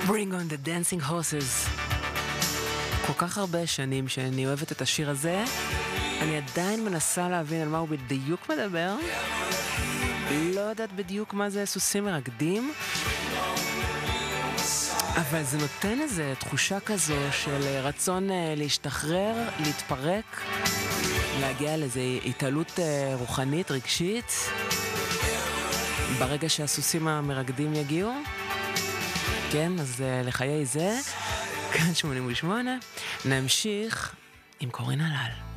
Bring on the dancing horses. כל כך הרבה שנים שאני אוהבת את השיר הזה, אני עדיין מנסה להבין על מה הוא בדיוק מדבר. לא יודעת בדיוק מה זה סוסים מרקדים, אבל זה נותן איזה תחושה כזו של רצון להשתחרר, להתפרק, להגיע לאיזו התעלות רוחנית, רגשית, ברגע שהסוסים המרקדים יגיעו. כן, אז לחיי זה, כאן 88, נמשיך עם קורין הלל.